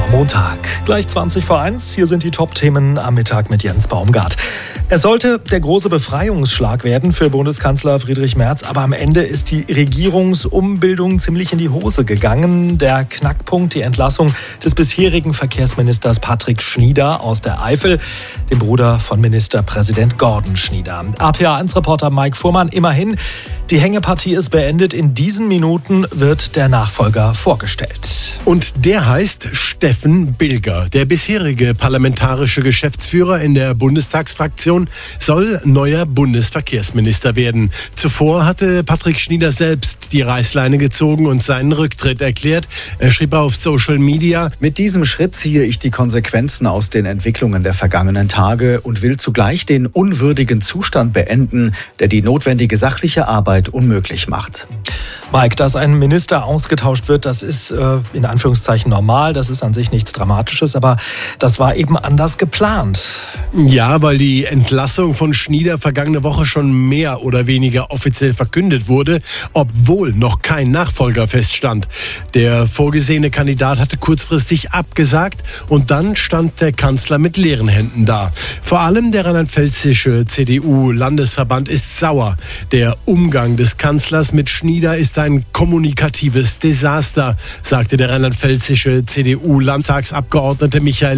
Montag, gleich 20 vor 1. Hier sind die Top-Themen am Mittag mit Jens Baumgart. Es sollte der große Befreiungsschlag werden für Bundeskanzler Friedrich Merz, aber am Ende ist die Regierungsumbildung ziemlich in die Hose gegangen. Der Knackpunkt, die Entlassung des bisherigen Verkehrsministers Patrick Schnieder aus der Eifel, dem Bruder von Ministerpräsident Gordon Schnieder. RPA1-Reporter Mike Fuhrmann, immerhin, die Hängepartie ist beendet. In diesen Minuten wird der Nachfolger vorgestellt. Und der heißt Steffen Bilger. Der bisherige parlamentarische Geschäftsführer in der Bundestagsfraktion soll neuer Bundesverkehrsminister werden. Zuvor hatte Patrick Schnieder selbst die Reißleine gezogen und seinen Rücktritt erklärt. Er schrieb auf Social Media: Mit diesem Schritt ziehe ich die Konsequenzen aus den Entwicklungen der vergangenen Tage und will zugleich den unwürdigen Zustand beenden, der die notwendige sachliche Arbeit unmöglich macht. Mike, dass ein Minister ausgetauscht wird, das ist in Anführungszeichen normal, das ist an sich nichts Dramatisches, aber das war eben anders geplant. Ja, weil die Entlassung von Schnieder vergangene Woche schon mehr oder weniger offiziell verkündet wurde, obwohl noch kein Nachfolger feststand. Der vorgesehene Kandidat hatte kurzfristig abgesagt und dann stand der Kanzler mit leeren Händen da. Vor allem der rheinland-pfälzische CDU-Landesverband ist sauer. Der Umgang des Kanzlers mit Schnieder ist ein kommunikatives Desaster, sagte der rheinland-pfälzische CDU-Landtagsabgeordnete Michael